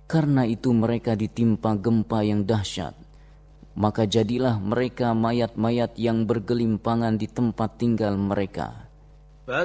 Karena itu mereka ditimpa gempa yang dahsyat. Maka jadilah mereka mayat-mayat yang bergelimpangan di tempat tinggal mereka.